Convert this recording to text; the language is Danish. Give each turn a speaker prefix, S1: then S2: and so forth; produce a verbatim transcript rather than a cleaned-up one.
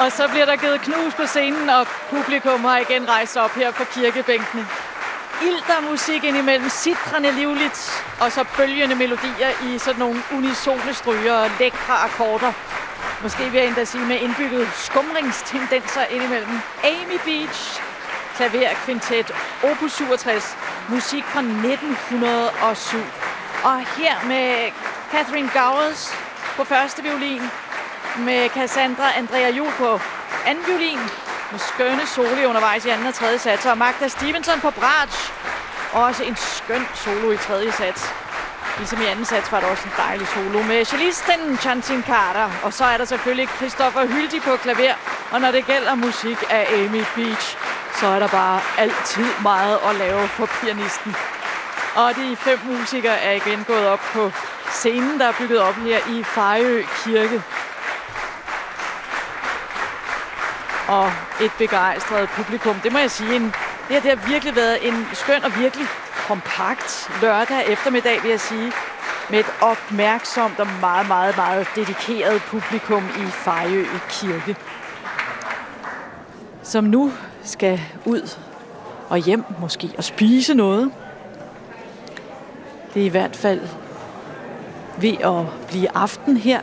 S1: Og så bliver der givet knus på scenen, og publikum har igen rejst op her på kirkebænkene. Iltermusik indimellem, sitrende livligt, og så bølgende melodier i sådan nogle unisone stryger og lækre akkorder. Måske vil jeg endda sige med indbygget skumringstendenser indimellem. Amy Beach, klaverkvintet, opus syvogtres, musik fra nitten hundrede og syv. Og her med Catherine Gowers på første violin, med Cassandra Andrea Juhl på anden violin, med skønne soli undervejs i anden og tredje sats, og Magda Stevenson på bratsch. Også en skøn solo i tredje sats. Ligesom i anden sats var der også en dejlig solo med cellisten Chantin Carter. Og så er der selvfølgelig Christopher Hyldig på klaver. Og når det gælder musik af Amy Beach, så er der bare altid meget at lave for pianisten. Og de fem musikere er igen gået op på scenen, der er bygget op her i Fejø Kirke. Og et begejstret publikum. Det må jeg sige. En, det, her, det har virkelig været en skøn og virkelig kompakt lørdag eftermiddag, vil jeg sige. Med et opmærksomt og meget, meget, meget dedikeret publikum i Fejø Kirke. Som nu skal ud og hjem måske og spise noget. Det er i hvert fald ved at blive aften her